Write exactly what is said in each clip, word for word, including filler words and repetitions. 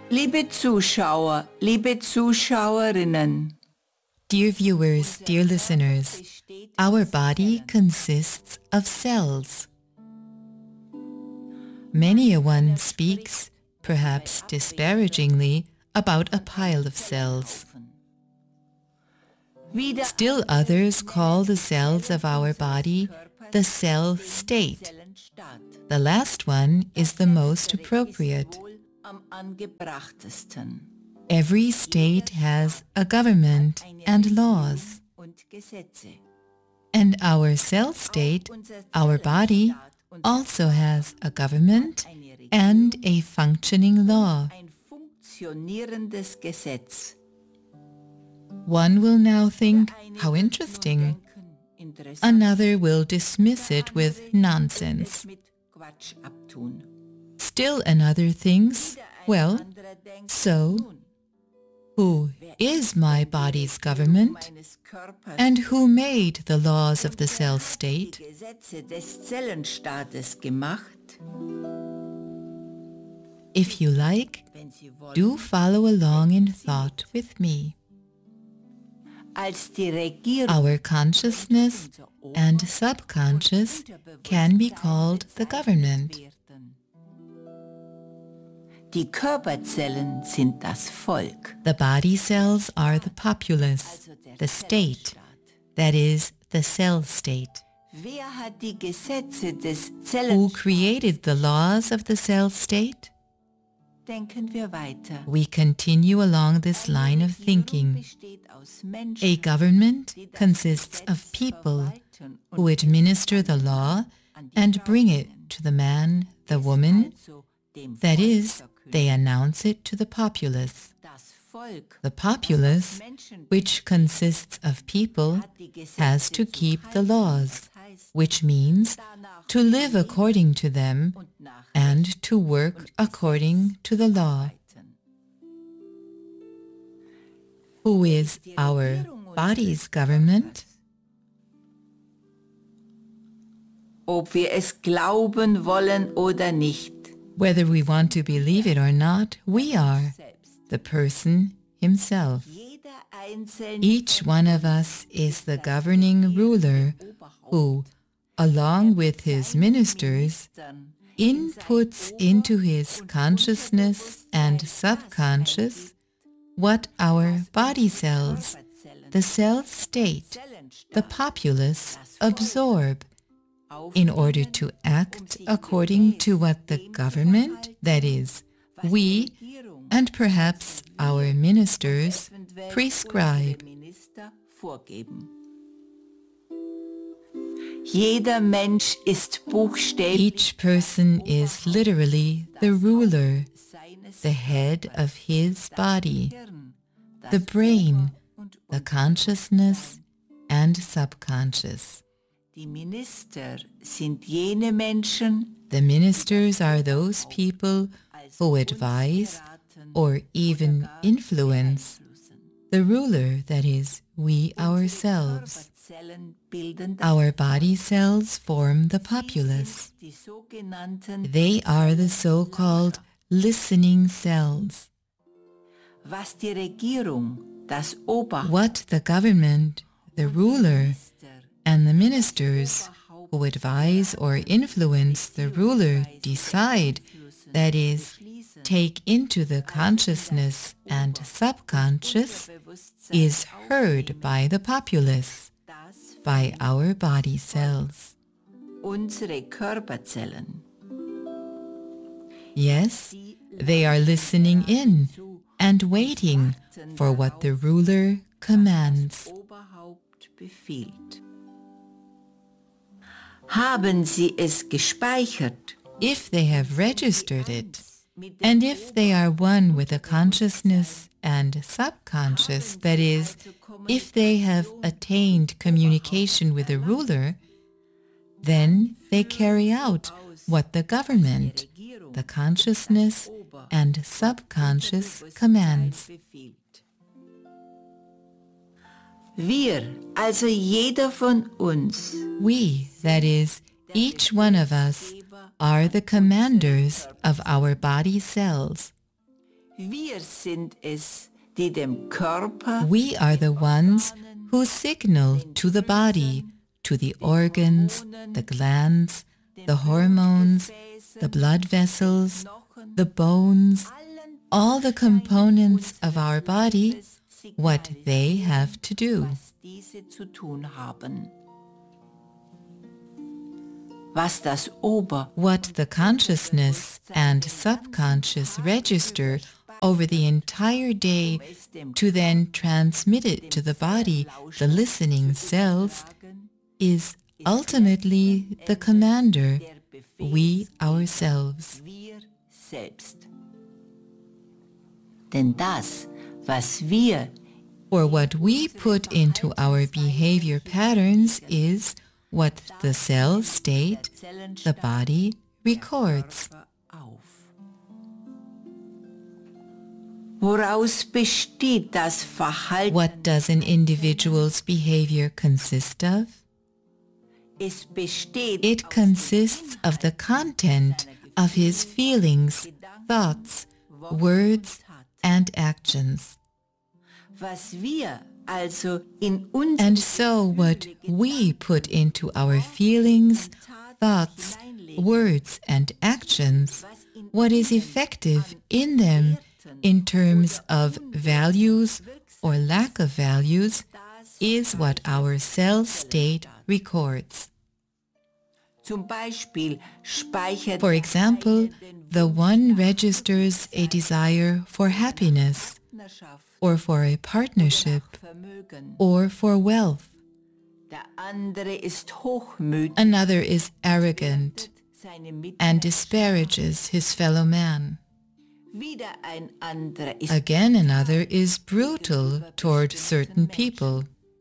Liebe Zuschauer, liebe Zuschauerinnen, Dear viewers, dear listeners, our body consists of cells. Many a one speaks, perhaps disparagingly, about a pile of cells. Still others call the cells of our body the cell state. The last one is the most appropriate. Every state has a government and laws. And our cell state, our body, also has a government and a functioning law. One will now think, how interesting. Another will dismiss it with nonsense. Still another thinks, well, so, who is my body's government? And who made the laws of the cell state? If you like, do follow along in thought with me. Our consciousness and subconscious can be called the government. Die Körperzellen sind das Volk. The body cells are the populace, the state, that is, the cell state. Wer hat die Gesetze des Who created the laws of the cell state? Denken wir weiter. We continue along this line of thinking. A government consists of people who administer the law and bring it to the man, the woman, that is, they announce it to the populace. The populace, which consists of people, has to keep the laws, which means to live according to them and to work according to the law. Who is our body's government? Ob wir es glauben wollen oder nicht. Whether we want to believe it or not, we are the person himself. Each one of us is the governing ruler who, along with his ministers, inputs into his consciousness and subconscious what our body cells, the cell state, the populace absorb, in order to act according to what the government, that is, we, and perhaps our ministers, prescribe. Jeder Mensch ist buchstäblich. Each person is literally the ruler, the head of his body, the brain, the consciousness, and subconscious. Die Minister sind jene Menschen, the ministers are those people who advise or even influence the ruler, that is, we ourselves. Our body cells form the populace. They are the so-called listening cells. What the government, the ruler, and the ministers who advise or influence the ruler decide, that is, take into the consciousness and subconscious, is heard by the populace, by our body cells. Unsere Körperzellen. Yes, they are listening in and waiting for what the ruler commands. Haben Sie es gespeichert? If they have registered it, and if they are one with the consciousness and subconscious, that is, if they have attained communication with the ruler, then they carry out what the government, the consciousness and subconscious commands. Wir, also jeder von uns, we, that is, each one of us, are the commanders of our body cells. Wir sind es, die dem Körper, We are the ones who signal to the body, to the organs, the glands, the hormones, the blood vessels, the bones, all the components of our body, what they have to do. was diese zu tun haben. Was das Ober- What the consciousness and subconscious register over the entire day to then transmit it to the body, the listening cells, is ultimately the commander, we ourselves. wir selbst. Denn das, was wir For what we put into our behavior patterns is what the cell state, the body, records. auf. Woraus besteht das Verhalten? What does an individual's behavior consist of? Es besteht It consists of the content of his feelings, thoughts, words, and actions. was wir also in uns And so what we put into our feelings, thoughts, words, and actions, what is effective in them in terms of values or lack of values, is what our cell state records. zum Beispiel speichert For example, the one registers a desire for happiness, or for a partnership, Vermögen. or for wealth. Der andere ist hochmütig, Another is arrogant seine Mitmenschen. and disparages his fellow man. Wieder ein anderer ist Again, another is brutal toward certain people.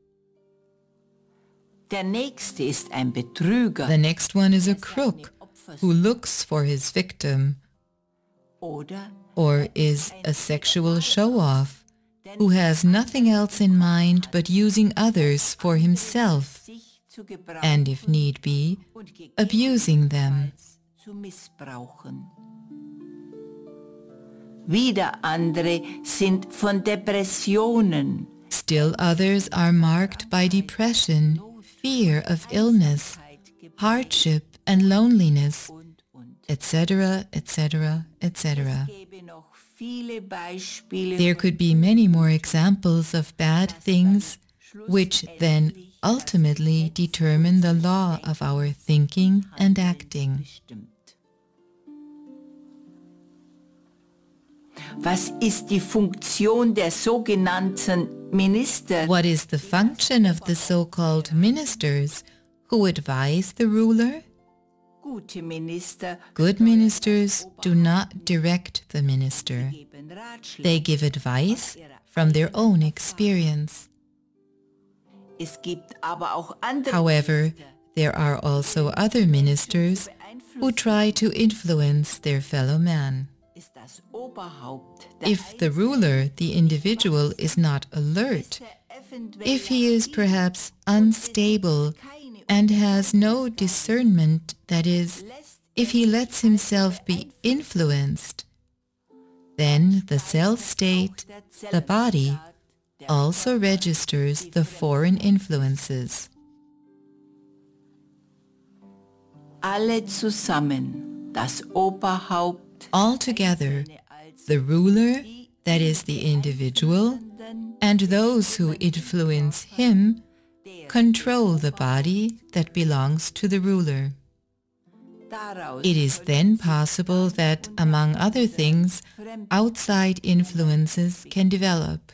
der nächste ist ein Betrüger The next one is a crook who looks for his victim, oder or is a sexual show-off who has nothing else in mind but using others for himself, sich zu gebrauchen and if need be, und abusing them. zu missbrauchen. Wieder andere sind von Depressionen, Still others are marked by depression, fear of illness, hardship and loneliness, und, und. et cetera, et cetera, et cetera. Es gäbe noch viele Beispiele, There could be many more examples of bad things which then ultimately determine the law of our thinking and acting. bestimmt. Was ist die Funktion der sogenannten Minister? What is the function of the so-called ministers who advise the ruler? Gute Minister Good ministers do not direct the minister. geben Ratschläge. They give advice from their own experience. Es gibt aber auch andere However, there are also other ministers who try to influence their fellow man. ist das Oberhaupt der If the ruler, the individual, is not alert, if he is perhaps unstable and has no discernment, that is, if he lets himself be influenced, then the cell state, the body, also registers the foreign influences. alle zusammen das Oberhaupt Altogether, the ruler, that is the individual, and those who influence him, control the body that belongs to the ruler. daraus It is then possible that, among other things, outside influences can develop.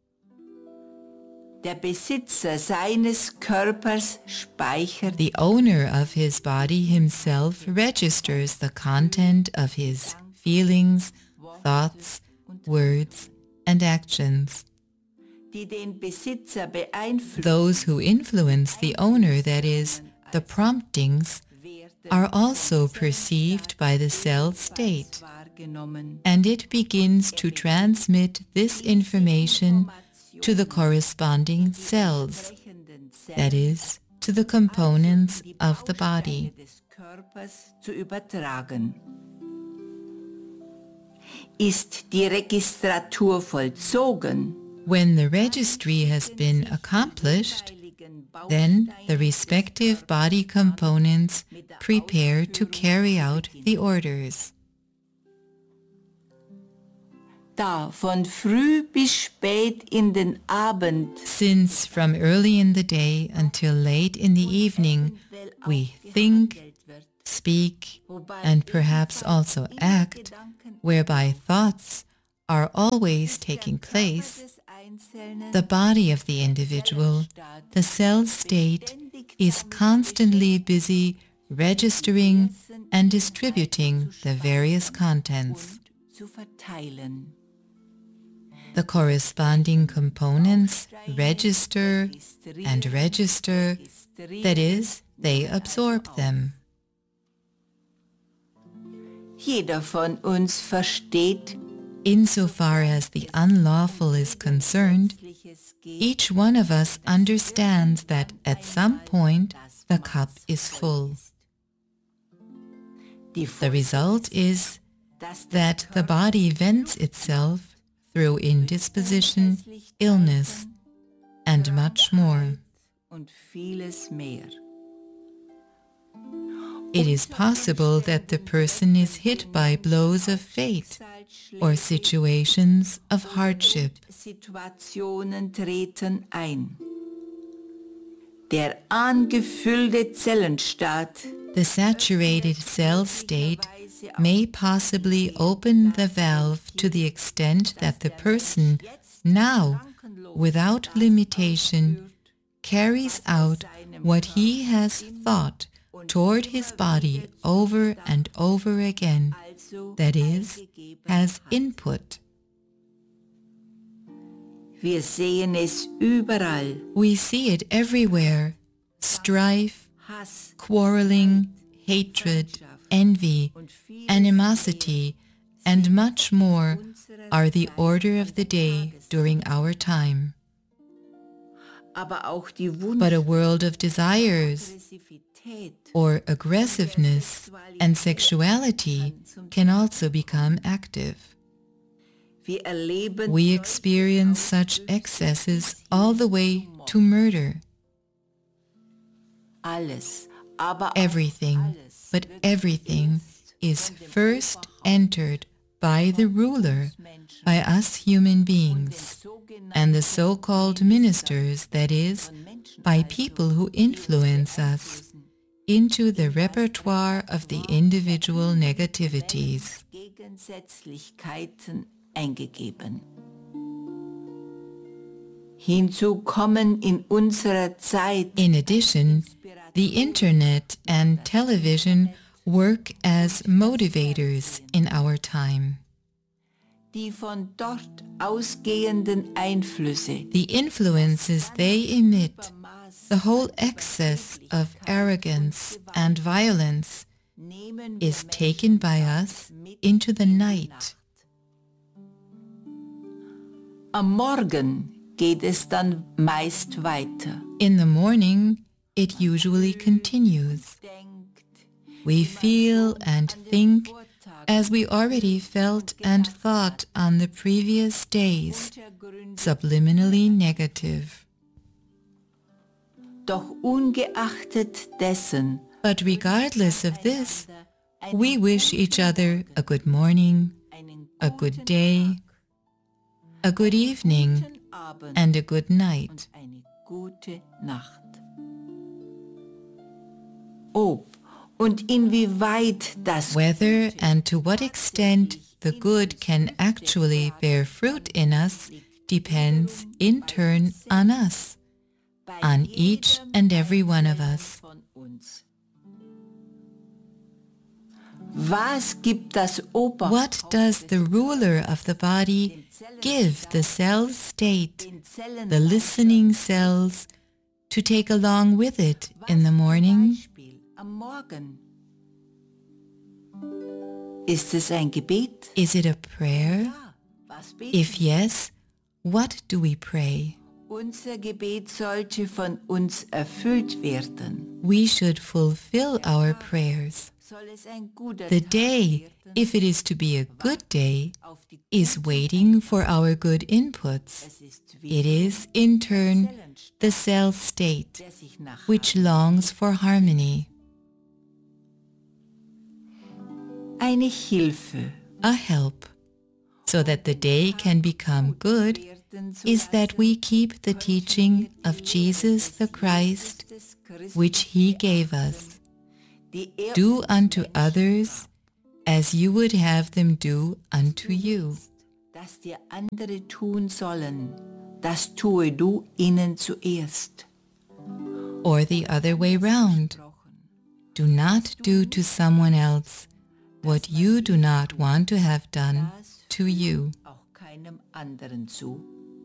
der Besitzer seines Körpers speichert The owner of his body himself registers the content of his feelings, thoughts, words, and actions. die den Besitzer beeinflussen, Those who influence the owner, that is, the promptings, are also perceived by the cell state, wahrgenommen. and it begins to transmit this information to the corresponding cells, that is, to the components of the body. des Körpers zu übertragen. Ist die Registratur vollzogen, when the registry has been accomplished, then the respective body components prepare to carry out the orders. Da von früh bis spät in den Abend, since from early in the day until late in the evening we think, speak, and perhaps also act, whereby thoughts are always taking place, the body of the individual, the cell state, is constantly busy registering and distributing the various contents. zu verteilen. The corresponding components register and register, that is, they absorb them. Jeder von uns versteht, Insofar as the unlawful is concerned, each one of us understands that at some point the cup is full. The result is that the body vents itself through indisposition, illness, and much more. und vieles mehr. It is possible that the person is hit by blows of fate or situations of hardship. Situationen treten ein. Der angefüllte Zellenstaat, The saturated cell state may possibly open the valve to the extent that the person now, without limitation, carries out what he has thought toward his body over and over again, that is, has input. wir sehen es überall. We see it everywhere: strife, Hass, quarreling, hatred, envy, animosity, and much more are the order of the day during our time. aber auch die Wunsch, But a world of desires Aggressivität, or aggressiveness and sexuality can also become active. wir erleben We experience such excesses all the way to murder. alles, aber auch Everything, alles but wird everything is von dem first Oberhaupt entered by the ruler, Menschen by us human und den beings, sogenannten and the so-called ministers, that is, von Menschen by also, people who die uns influence us beeinflussen, into the repertoire of the individual negativities. Gegensätzlichkeiten eingegeben. Hinzu kommen in unserer Zeit In addition, the internet and television work as motivators in our time. die von dort ausgehenden Einflüsse, The influences they emit, the whole excess of arrogance and violence, nehmen is wir taken by us into the night. Am Morgen geht es dann meist weiter. In the morning, it usually continues. Denkt, We feel and think as we already felt and thought on the previous days, Untergründe, subliminally negative. doch ungeachtet dessen, But regardless of this, we wish each other a good morning, einen a good day, a good evening, guten Abend and a good night. und eine gute Nacht. Ob und inwieweit das Whether and to what extent the good can actually bear fruit in us depends in turn on us, bei on each jedem and every one of Einzelnen us. von uns. Was gibt das Oberhaupt What does the ruler of the body give the cell state, den Zellen the listening cells, to take along with it in the morning? Beispiel am Morgen? Ist es ein Gebet? Is it a prayer? Ja, was beten? If yes, what do we pray? Unser Gebet sollte von uns erfüllt werden. We should fulfill our prayers. The day, if it is to be a good day, is waiting for our good inputs. It is, in turn, the cell state, which longs for harmony. Eine Hilfe, a help, so that the day can become good, is that we keep the teaching of Jesus the Christ, which he gave us. Do unto others as you would have them do unto you. dass dir andere tun sollen, das tue du ihnen zuerst. Or the other way round. Do not do to someone else what you do not want to have done to you. Auch keinem anderen zu.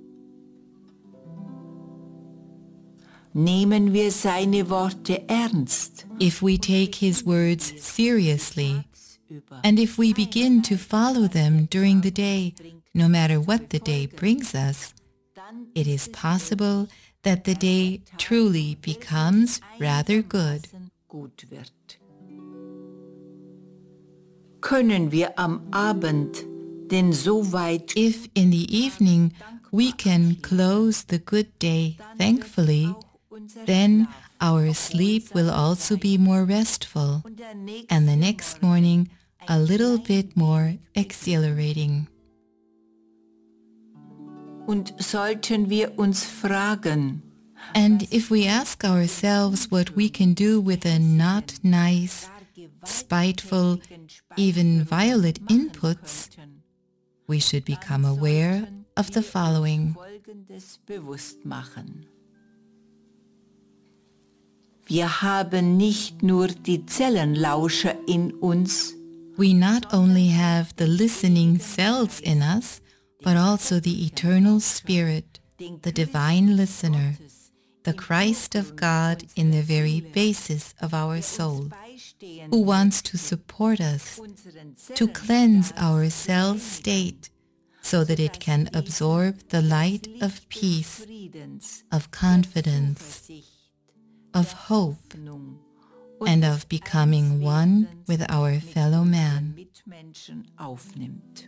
Nehmen wir seine Worte ernst. If we take his words seriously, and if we begin to follow them during the day, no matter what the day brings us, it is possible that the day truly becomes rather good. Gut wird. Können wir am Abend denn so weit, If in the evening we can close the good day thankfully, then our sleep will also be more restful, and the next morning a little bit more exhilarating. und sollten wir uns fragen, And if we ask ourselves what we can do with a not nice, spiteful, even violent inputs, we should become aware of the following. Folgendes bewusst machen. Wir haben nicht nur die Zellenlauscher in uns, We not only have the listening cells in us, but also the eternal Spirit, the divine listener, the Christ of God in the very basis of our soul, who wants to support us, to cleanse our cell state, so that it can absorb the light of peace, of confidence, of hope, and of becoming one with our fellow man. Mitmenschen aufnimmt.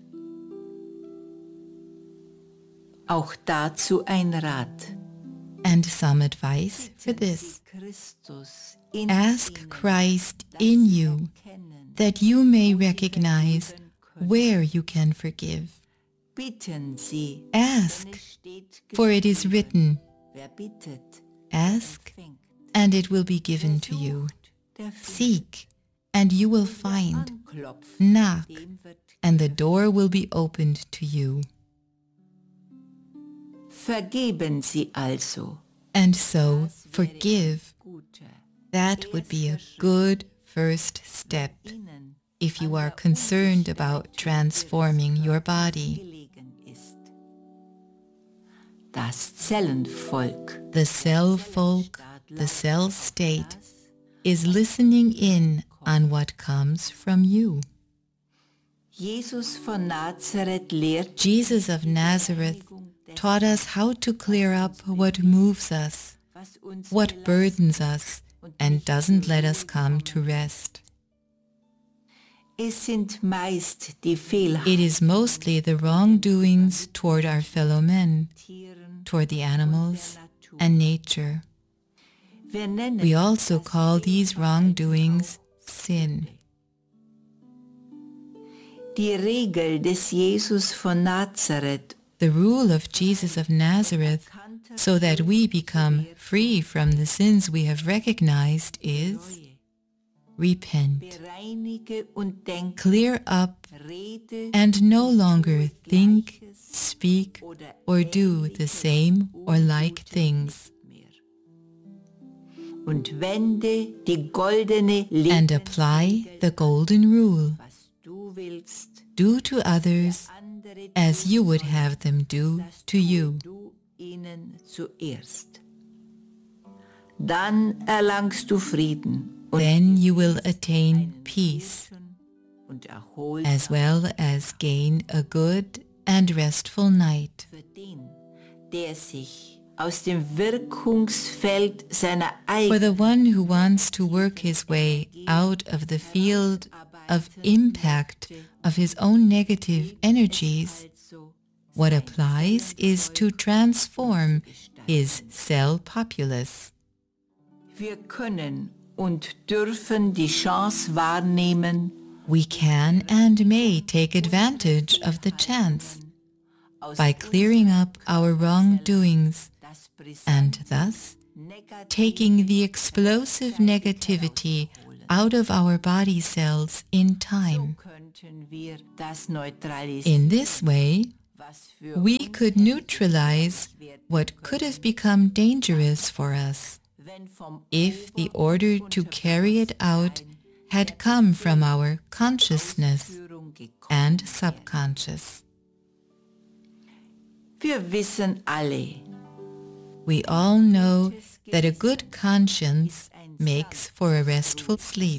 Auch dazu ein Rat. And some advice for this. Christus in Ask Christ in you, that you may recognize where you can forgive. Bitten Sie. Ask, for it is written, Wer bittet, ask, fängt. and it will be given to you. Der findet. Seek, and you will find. Anklopft, Knock, dem wird and the door will be opened to you. vergeben Sie also. And so, forgive. Gute. That would be a good first step Ihnen if you are concerned about transforming your body. gelegen ist. Das Zellenvolk. The cell folk, the cell state, is listening in on what comes from you. Jesus von Nazareth lehrt Jesus of Nazareth taught us how to clear up what moves us, was uns what burdens us, and doesn't let us come to rest. Es sind meist die It is mostly the wrongdoings toward our fellow men, Fehltieren. toward the animals, and nature. Wir nennen We also call these wrongdoings sin. die Regel des Jesus von Nazareth, The rule of Jesus of Nazareth, so that we become free from the sins we have recognized, is repent, bereinige und denke, clear up, rede and no longer think, speak, or do the same or like things, mehr. Und wende die goldene and Lehre, apply the golden rule. was du willst, Do to others andere as you would have them do to you. du ihnen zuerst. Dann erlangst du Frieden und Then you will attain peace, und erholst as well as gain a good and restful night. für den, der sich aus dem Wirkungsfeld seiner For the eigenen one who wants to work his way out of the field of impact of his own negative energies, what applies is to transform his cell populace. Wir können und dürfen die Chance wahrnehmen, We can and may take advantage of the chance by clearing up our wrongdoings and thus taking the explosive negativity out of our body cells in time. könnten wir das neutralisieren, In this way, was für we could neutralize what could have become dangerous for us wenn vom if the order to carry it out had come from our consciousness Führung gekommen. and subconscious. Wir wissen alle, We all know that a good conscience makes for a restful sleep.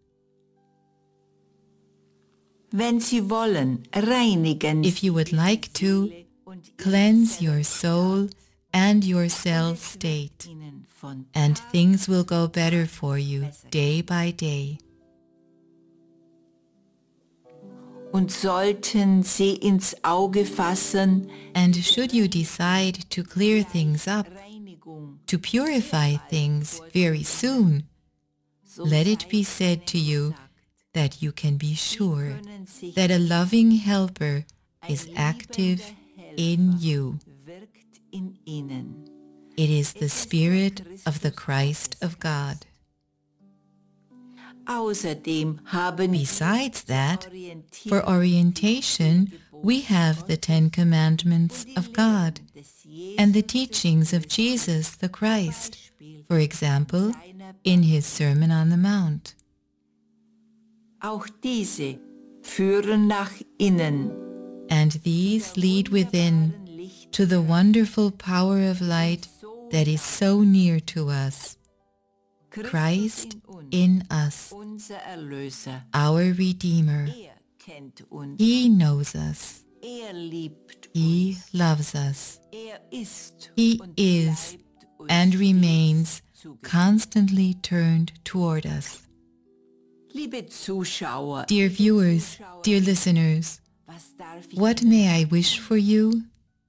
wenn Sie wollen, reinigen If you would like to, cleanse your soul and your cell state, Ihnen von and things will go better for you day by day. und sollten Sie ins Auge fassen, And should you decide to clear things up, Reinigung, to purify things very soon, so let it sei be said to you gesagt, that you can be sure können sich that a loving helper is active in you. wirkt in Ihnen. It is the Spirit of the Christ of God. Außerdem haben wir Besides that, orientiert for orientation, we have the Ten Commandments of God des Jesus and the teachings of Jesus the Christ, for example, in his Sermon on the Mount. Auch diese führen nach innen And these lead within to the wonderful power of light that is so near to us, Christ in us, unser Erlöser. our Redeemer. Er kennt uns. He knows us. Er liebt He uns. loves us. Er ist He und is bleibt uns and remains zugewandt. constantly turned toward us. Liebe Zuschauer, Dear viewers, dear listeners, was darf ich what may I wish for you?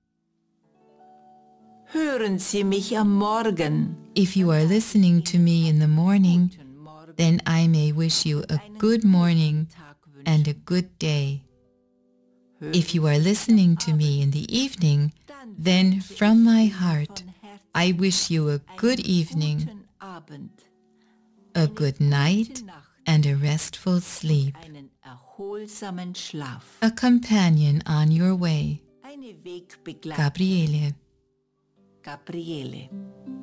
Hören Sie mich am Morgen. If you are listening to me in the morning, Guten Morgen, then I may wish you a good morning Tag wünschen. and a good day. If you are listening to me in the evening, then from my heart, I wish you a good evening, Guten Abend, a good night, and a restful sleep, einen erholsamen Schlaf, a companion on your way. eine Wegbegleitung. Gabriele. Gabriele.